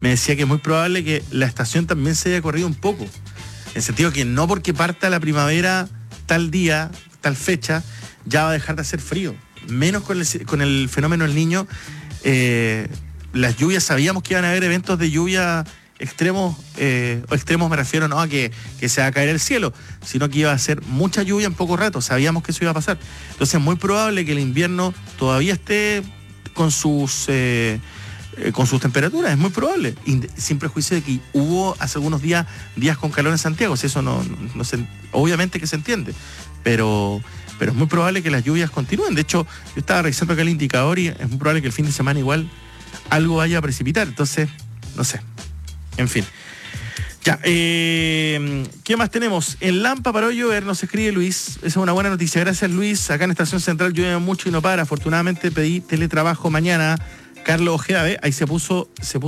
me decía que es muy probable que la estación también se haya corrido un poco. En el sentido que no porque parta la primavera tal día, tal fecha, ya va a dejar de hacer frío. Menos con el fenómeno del Niño. Las lluvias, sabíamos que iban a haber eventos de lluvia extremos, o extremos me refiero no a que se va a caer el cielo, sino que iba a ser mucha lluvia en poco rato, sabíamos que eso iba a pasar. Entonces es muy probable que el invierno todavía esté con sus temperaturas, es muy probable, sin prejuicio de que hubo hace algunos días con calor en Santiago, si eso no obviamente que se entiende, pero es muy probable que las lluvias continúen. De hecho, yo estaba revisando acá el indicador y es muy probable que el fin de semana igual algo vaya a precipitar, entonces, no sé. En fin. Ya, ¿qué más tenemos? En Lampa paró de llover, nos escribe Luis. Esa es una buena noticia. Gracias, Luis. Acá en Estación Central llueve mucho y no para. Afortunadamente pedí teletrabajo mañana. Carlos Ojeda, ahí se puso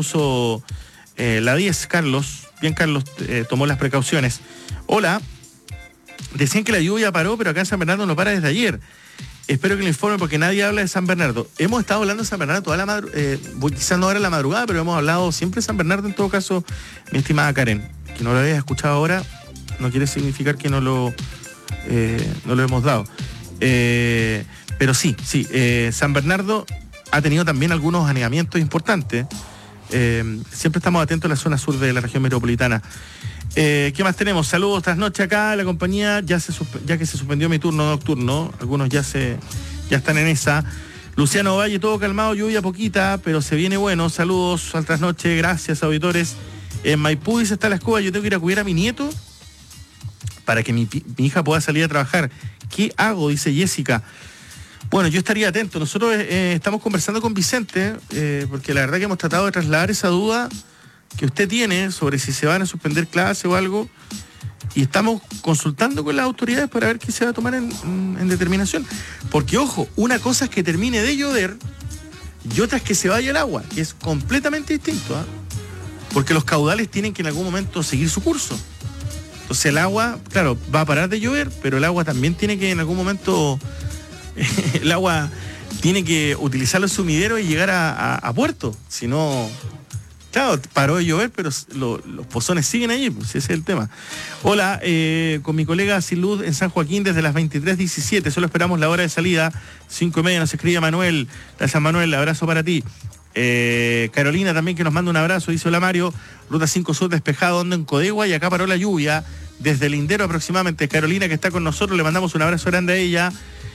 la 10, Carlos. Bien, Carlos, tomó las precauciones. Hola. Decían que la lluvia paró, pero acá en San Bernardo no para desde ayer. Espero que le informe porque nadie habla de San Bernardo. Hemos estado hablando de San Bernardo toda la madrugada, quizás no ahora en la madrugada, pero hemos hablado siempre de San Bernardo en todo caso, mi estimada Karen. Que no lo hayas escuchado ahora no quiere significar que no lo hemos dado. Pero sí, San Bernardo ha tenido también algunos anegamientos importantes. Siempre estamos atentos a la zona sur de la región metropolitana. ¿Qué más tenemos? Saludos, trasnoche acá, la compañía, ya que se suspendió mi turno nocturno, algunos ya están en esa. Luciano Valle, todo calmado, lluvia poquita, pero se viene bueno. Saludos al trasnoche, gracias, auditores. En Maipú dice está la escoba, yo tengo que ir a cuidar a mi nieto para que mi hija pueda salir a trabajar. ¿Qué hago? Dice Jessica. Bueno, yo estaría atento. Nosotros estamos conversando con Vicente, porque la verdad que hemos tratado de trasladar esa duda que usted tiene sobre si se van a suspender clases o algo, y estamos consultando con las autoridades para ver qué se va a tomar en determinación. Porque, ojo, una cosa es que termine de llover y otra es que se vaya el agua, que es completamente distinto, ¿eh? Porque los caudales tienen que en algún momento seguir su curso. Entonces el agua, claro, va a parar de llover, pero el agua también tiene que en algún momento el agua tiene que utilizar los sumideros y llegar a puerto, si no. Claro, paró de llover, pero los pozones siguen allí, pues ese es el tema. Hola, con mi colega Silud en San Joaquín desde las 23:17, solo esperamos la hora de salida, 5:30, nos escribe Manuel. Gracias, Manuel, abrazo para ti. Carolina también que nos manda un abrazo, dice hola Mario, Ruta 5 Sur despejado, ando en Codegua y acá paró la lluvia, desde Lindero aproximadamente. Carolina que está con nosotros, le mandamos un abrazo grande a ella.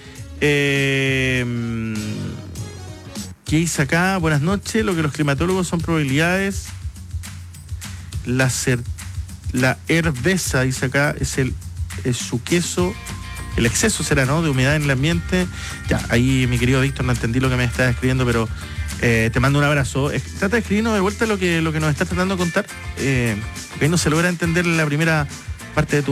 ¿Qué dice acá? Buenas noches. Lo que los climatólogos son probabilidades. La herbesa, dice acá, es su queso. El exceso será, ¿no? De humedad en el ambiente. Ya, ahí mi querido Víctor, no entendí lo que me estás escribiendo, pero te mando un abrazo. Trata de escribirnos de vuelta lo que nos estás tratando de contar. Porque ahí no se logra entender la primera parte de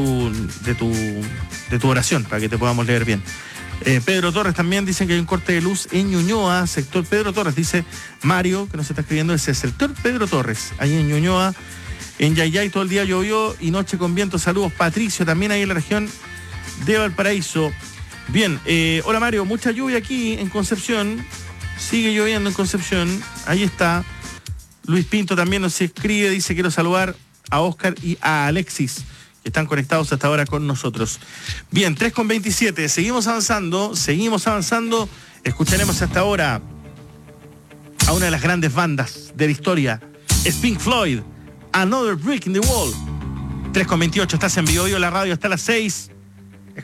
tu oración, para que te podamos leer bien. Pedro Torres también dicen que hay un corte de luz en Ñuñoa, sector Pedro Torres, dice Mario, que nos está escribiendo, ese sector Pedro Torres, ahí en Ñuñoa, en Yayay todo el día llovió y noche con viento. Saludos, Patricio, también ahí en la región de Valparaíso. Bien, hola Mario, mucha lluvia aquí en Concepción, sigue lloviendo en Concepción, ahí está. Luis Pinto también nos escribe, dice quiero saludar a Oscar y a Alexis, que están conectados hasta ahora con nosotros. Bien, 3:27, seguimos avanzando, escucharemos hasta ahora a una de las grandes bandas de la historia, es Pink Floyd, Another Brick in the Wall. 3:28, estás en Bio, la radio hasta las 6.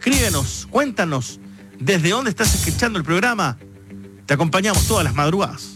Escríbenos, cuéntanos, ¿desde dónde estás escuchando el programa? Te acompañamos todas las madrugadas.